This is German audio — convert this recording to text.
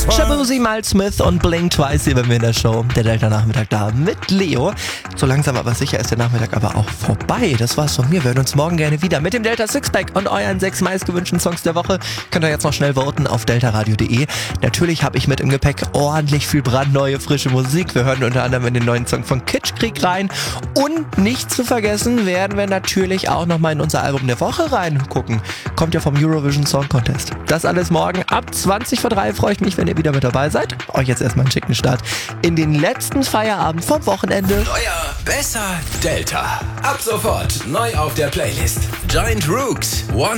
Shabuzi, Miles Smith und Blink Twice hier bei mir in der Show. Der Delta-Nachmittag da mit Leo. So langsam aber sicher ist der Nachmittag aber auch vorbei. Das war's von mir. Wir hören uns morgen gerne wieder mit dem Delta Sixpack und euren 6 meistgewünschten Songs der Woche. Könnt ihr jetzt noch schnell voten auf deltaradio.de. Natürlich habe ich mit im Gepäck ordentlich viel brandneue, frische Musik. Wir hören unter anderem in den neuen Song von Kitschkrieg rein. Und nicht zu vergessen werden wir natürlich auch nochmal in unser Album der Woche reingucken. Kommt ja vom Eurovision Song Contest. Das alles morgen ab 20:03. Freue ich mich, wenn ihr wieder mit dabei seid. Euch jetzt erstmal einen schicken Start in den letzten Feierabend vom Wochenende. Neuer, besser, Delta. Ab sofort neu auf der Playlist. Giant Rooks, One